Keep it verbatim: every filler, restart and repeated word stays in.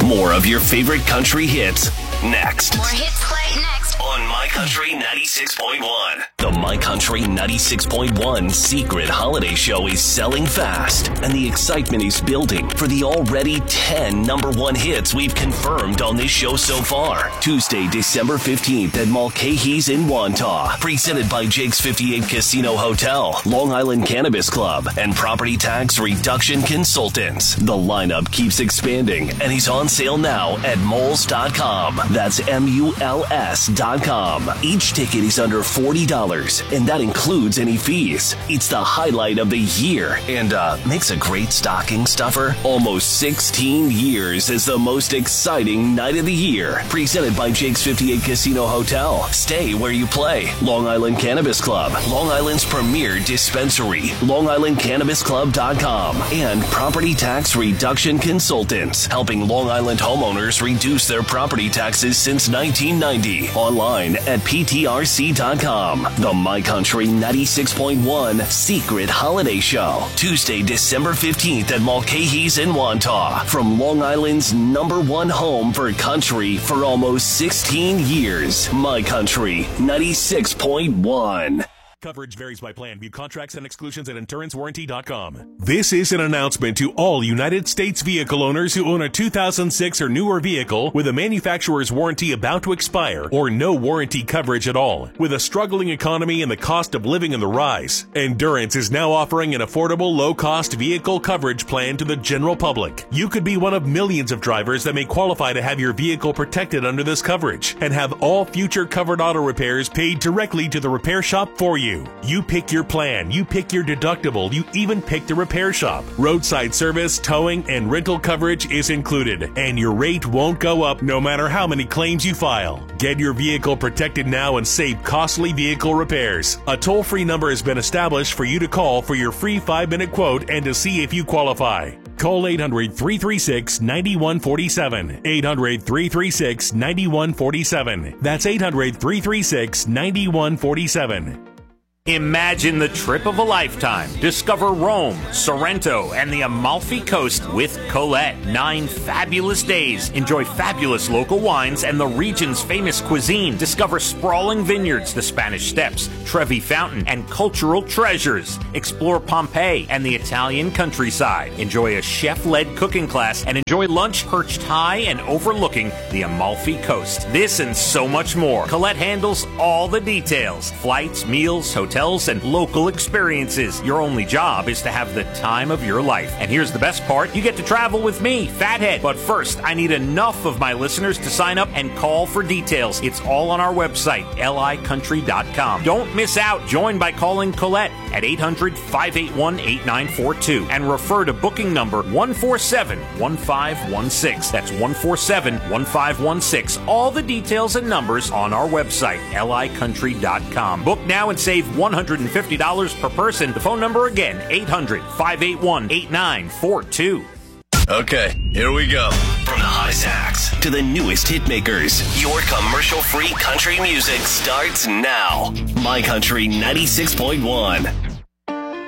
More of your favorite country hits next. More hits play next on My Country ninety-six point one. The My Country ninety-six point one Secret Holiday Show is selling fast, and the excitement is building for the already ten number one hits we've confirmed on this show so far. Tuesday, December fifteenth at Mulcahy's in Wantagh. Presented by Jake's fifty-eight Casino Hotel, Long Island Cannabis Club, and Property Tax Reduction Consultants. The lineup keeps expanding and is on sale now at moles dot com. That's M U L S dot com. Each ticket is under forty dollars, and that includes any fees. It's the highlight of the year and uh, makes a great stocking stuffer. Almost sixteen years as the most exciting night of the year. Presented by Jake's fifty-eight Casino Hotel. Stay where you play. Long Island Cannabis Club, Long Island's premier dispensary, long island cannabis club dot com, and Property Tax Reduction Consultants, helping Long Island homeowners reduce their property taxes since nineteen ninety. Online at P T R C dot com. The My Country ninety-six point one Secret Holiday Show. Tuesday, December fifteenth at Mulcahy's in Wantagh. From Long Island's number one home for country for almost sixteen years. My Country ninety-six point one. Coverage varies by plan. View contracts and exclusions at insurance warranty dot com. This is an announcement to all United States vehicle owners who own a two thousand six or newer vehicle with a manufacturer's warranty about to expire or no warranty coverage at all. With a struggling economy and the cost of living on the rise, Endurance is now offering an affordable, low-cost vehicle coverage plan to the general public. You could be one of millions of drivers that may qualify to have your vehicle protected under this coverage and have all future covered auto repairs paid directly to the repair shop for you. You pick your plan, you pick your deductible, you even pick the repair shop. Roadside service, towing, and rental coverage is included, and your rate won't go up no matter how many claims you file. Get your vehicle protected now and save costly vehicle repairs. A toll-free number has been established for you to call for your free five-minute quote and to see if you qualify. Call eight hundred, three three six, nine one four seven. eight hundred, three three six, nine one four seven. That's eight hundred, three three six, nine one four seven. Imagine the trip of a lifetime. Discover Rome, Sorrento, and the Amalfi Coast with Colette. Nine fabulous days. Enjoy fabulous local wines and the region's famous cuisine. Discover sprawling vineyards, the Spanish Steps, Trevi Fountain, and cultural treasures. Explore Pompeii and the Italian countryside. Enjoy a chef-led cooking class and enjoy lunch perched high and overlooking the Amalfi Coast. This and so much more. Colette handles all the details. Flights, meals, hotels, and local experiences. Your only job is to have the time of your life. And here's the best part, you get to travel with me, Fathead. But first, I need enough of my listeners to sign up and call for details. It's all on our website, L I country dot com. Don't miss out. Join by calling Colette at eight hundred, five eight one, eight nine four two and refer to booking number one four seven, one five one six. That's one four seven, one five one six. All the details and numbers on our website, L I country dot com. Book now and save one hundred fifty dollars per person. The phone number again, eight hundred, five eight one, eight nine four two. Okay, here we go. From the hottest acts to the newest hitmakers, your commercial-free country music starts now. My Country ninety-six point one.